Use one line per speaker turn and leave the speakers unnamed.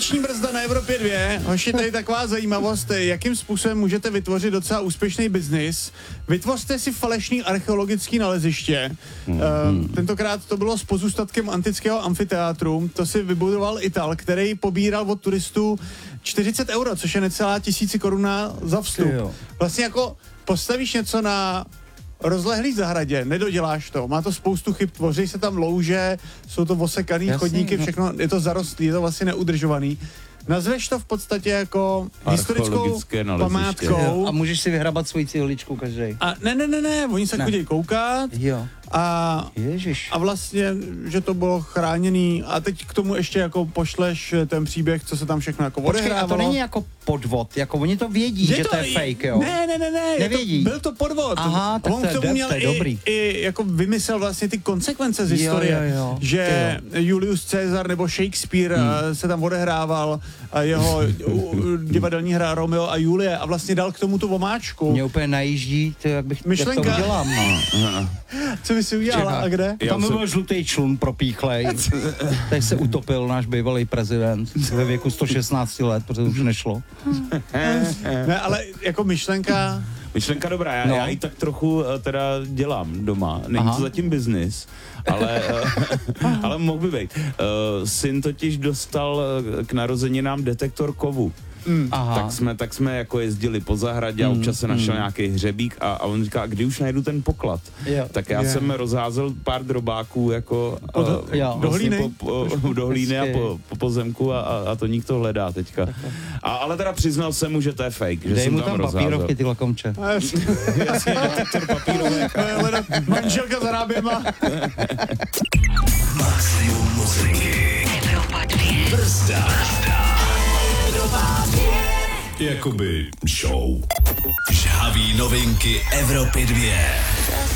Investiční brzda na Evropě 2. Hoši, tady taková zajímavost, jakým způsobem můžete vytvořit docela úspěšný biznis. Vytvořte si falešný archeologický naleziště. Tentokrát to bylo s pozůstatkem antického amfiteátru. To si vybudoval Ital, který pobíral od turistů 40 €, což je necelá 1000 koruna za vstup. Vlastně jako postavíš něco na rozlehlý zahradě, nedoděláš to, má to spoustu chyb, tvoří se tam louže, jsou to osekaný chodníky, všechno, je to zarostlý, je to vlastně neudržovaný. Nazveš to v podstatě jako historickou památkou.
A můžeš si vyhrabat svoji cihličku každej.
A ne, oni se chodí koukat.
Jo.
A vlastně, že to bylo chráněný a teď k tomu ještě jako pošleš ten příběh, co se tam všechno jako odehrávalo.
Počkej, a to není jako podvod, jako oni to vědí, že to je fake, jo?
Ne,
nevědí.
Byl to podvod.
Aha, tak
on k tomu měl i jako vymyslel vlastně ty konsekvence z historie, že Julius Caesar nebo Shakespeare se tam odehrával a jeho divadelní hra Romeo a Julie a vlastně dal k tomu tu omáčku.
Mě úplně najíždí, jak bych
myšlenka.
Jak to udělám, no.
Co by si udělala a kde?
Tam byl žlutý člun propíchlej. Teď se utopil náš bývalý prezident ve věku 116 let, protože už nešlo.
Ne, ale jako myšlenka
dobrá, já ji tak trochu teda dělám doma. Není to zatím biznis, ale mohl by být. Syn totiž dostal k narozeninám detektor kovu. Tak jsme jako jezdili po zahradě a občas se našel nějaký hřebík a on říká, kdy už najdu ten poklad. Tak já jsem rozházel pár drobáků jako do hlíny a po pozemku a to nikdo hledá teďka. Ale teda přiznal jsem mu, že to je fake, že jsem tam rozházel.
Papírovky, ty lakomče.
Jasně, detektor papírovek.
Manželka za ráběma.
Maximum muziky. Evropa 2. Brzda. Jakoby show. Žhavý novinky Evropy 2.